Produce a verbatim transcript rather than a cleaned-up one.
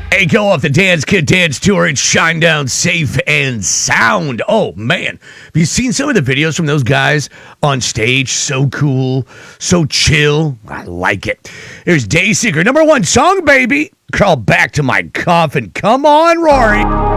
Hey, go off the Dance Kid Dance Tour at Shinedown Safe and Sound. Oh, man. Have you seen some of the videos from those guys on stage? So cool, so chill. I like it. Here's Dayseeker, number one song, baby. Crawl back to my coffin. Come on, Rory.